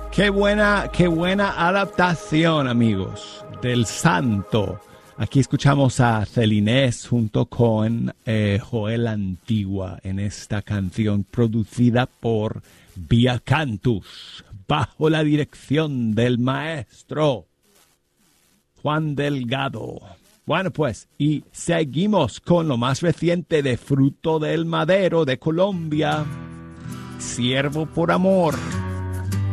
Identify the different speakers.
Speaker 1: Qué buena adaptación, amigos, del Santo. Aquí escuchamos a Celinés junto con Joel Antigua en esta canción producida por Via Cantus, bajo la dirección del maestro Juan Delgado. Bueno, pues, y seguimos con lo más reciente de Fruto del Madero de Colombia, Siervo por Amor.